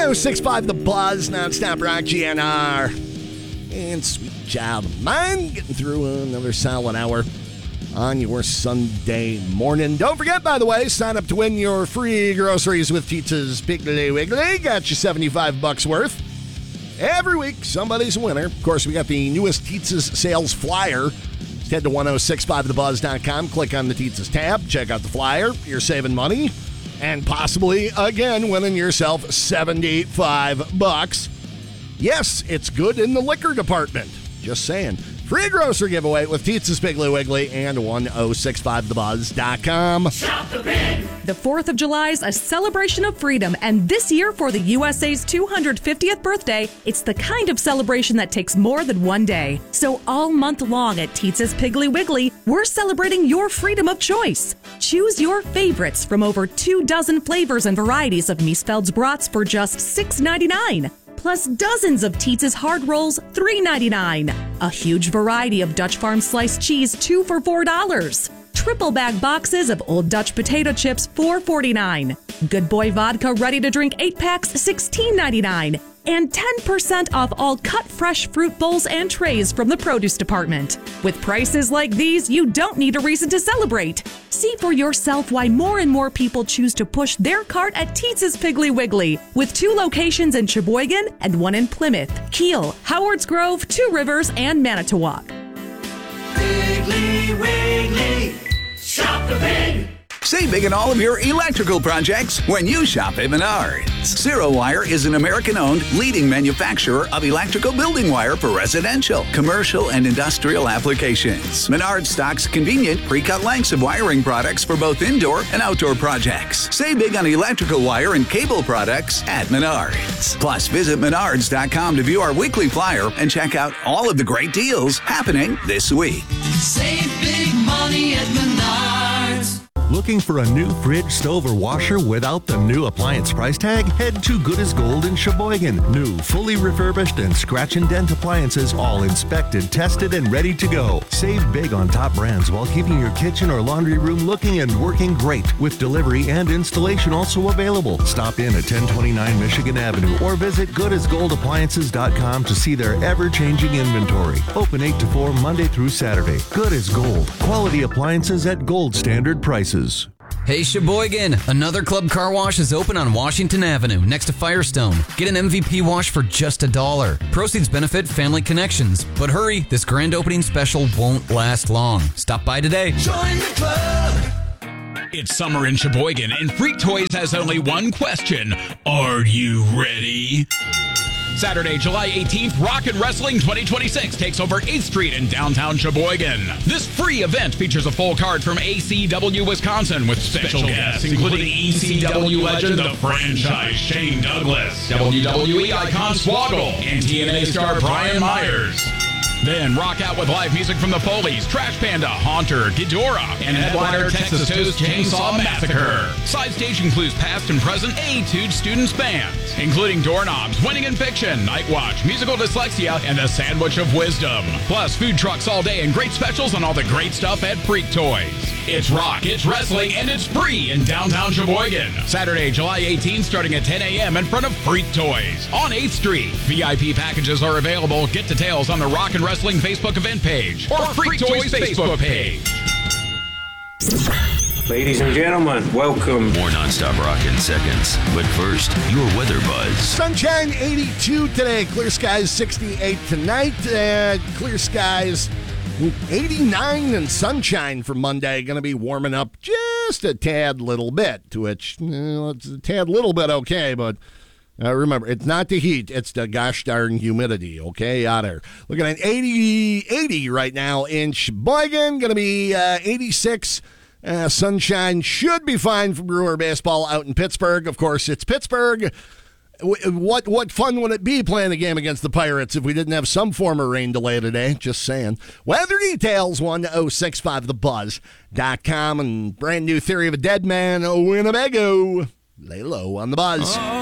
1065 The Buzz, nonstop rock GNR. And Sweet Child of Mine getting through another solid hour on your Sunday morning. Don't forget, by the way, sign up to win your free groceries with Tita's Piggly Wiggly. Got you $75 worth. Every week, somebody's a winner. Of course, we got the newest Tita's sales flyer. Just head to 1065thebuzz.com, click on the Tita's tab, check out the flyer. You're saving money and possibly, again, winning yourself $75. Yes, it's good in the liquor department. Just saying. Free grocery giveaway with Tita's Piggly Wiggly and 1065thebuzz.com. Shop the Pig! The 4th of July is a celebration of freedom, and this year for the USA's 250th birthday, it's the kind of celebration that takes more than one day. So all month long at Tita's Piggly Wiggly, we're celebrating your freedom of choice. Choose your favorites from over 24 flavors and varieties of Miesfeld's brats for just $6.99. Plus dozens of Tita's hard rolls, $3.99. A huge variety of Dutch Farm sliced cheese, 2 for $4. Triple bag boxes of Old Dutch potato chips, $4.49. Good Boy vodka ready to drink 8 packs, $16.99. And 10% off all cut fresh fruit bowls and trays from the produce department. With prices like these, you don't need a reason to celebrate. See for yourself why more and more people choose to push their cart at Tita's Piggly Wiggly, with 2 locations in Sheboygan and 1 in Plymouth, Kiel, Howards Grove, 2 Rivers, and Manitowoc. Piggly Wiggly, shop the pig! Save big in all of your electrical projects when you shop at Menards. Zero Wire is an American-owned leading manufacturer of electrical building wire for residential, commercial, and industrial applications. Menards stocks convenient pre-cut lengths of wiring products for both indoor and outdoor projects. Save big on electrical wire and cable products at Menards. Plus, visit Menards.com to view our weekly flyer and check out all of the great deals happening this week. Save big money at Menards. Looking for a new fridge, stove, or washer without the new appliance price tag? Head to Good as Gold in Sheboygan. New, fully refurbished, and scratch and dent appliances, all inspected, tested, and ready to go. Save big on top brands while keeping your kitchen or laundry room looking and working great, with delivery and installation also available. Stop in at 1029 Michigan Avenue or visit goodasgoldappliances.com to see their ever-changing inventory. Open 8 to 4 Monday through Saturday. Good as Gold. Quality appliances at gold standard prices. Hey Sheboygan, another Club Car Wash is open on Washington Avenue next to Firestone. Get an MVP wash for just $1. Proceeds benefit Family Connections. But hurry, this grand opening special won't last long. Stop by today. Join the club! It's summer in Sheboygan, and Freak Toys has only one question. Are you ready? Saturday, July 18th, Rock and Wrestling 2026 takes over 8th Street in downtown Sheboygan. This free event features a full card from ACW Wisconsin with special guests, including ECW legend, the franchise Shane Douglas, WWE icon Swoggle, and TNA star Brian Myers. Then rock out with live music from the Foleys, Trash Panda, Haunter, Ghidorah, and headliner Texas Toast Chainsaw Massacre. Side stage includes past and present Etude Students bands, including Doorknobs, Winning in Fiction, Night Watch, Musical Dyslexia, and the Sandwich of Wisdom. Plus food trucks all day and great specials on all the great stuff at Freak Toys. It's rock, it's wrestling, and it's free in downtown Sheboygan. Saturday, July 18th, starting at 10 a.m. in front of Freak Toys on 8th Street. VIP packages are available. Get details on the Rock and Wrestling Facebook event page or Freak Toys Facebook page. Ladies and gentlemen, welcome. More nonstop rock in seconds. But first, your weather buzz. Sunshine 82 today. Clear skies 68 tonight. Clear skies 89 and sunshine for Monday. Going to be warming up just a tad little bit, to which it's a tad little bit okay, but remember, it's not the heat, it's the gosh darn humidity, okay, out there. Looking at 80 right now in Sheboygan. Going to be 86. Sunshine should be fine for Brewer baseball out in Pittsburgh. Of course, it's Pittsburgh. What fun would it be playing a game against the Pirates if we didn't have some form of rain delay today? Just saying. Weather details, 1065thebuzz.com, and brand new Theory of a Dead Man, Winnebago. Lay low on the buzz.